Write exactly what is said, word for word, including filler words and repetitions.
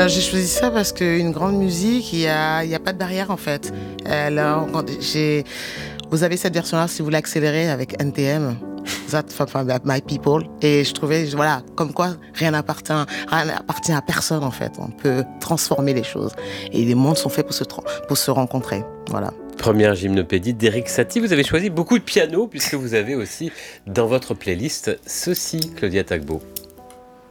Euh, j'ai choisi ça parce qu'une grande musique, il n'y a, il y a pas de barrière en fait. Alors, quand j'ai, vous avez cette version-là, si vous l'accélérez avec N T M, That from My People, et je trouvais, voilà, comme quoi rien n'appartient, rien n'appartient à personne en fait. On peut transformer les choses et les mondes sont faits pour se, tra- pour se rencontrer. Voilà. Première gymnopédie d'Eric Satie. Vous avez choisi beaucoup de piano puisque vous avez aussi dans votre playlist ceci, Claudia Tagbo.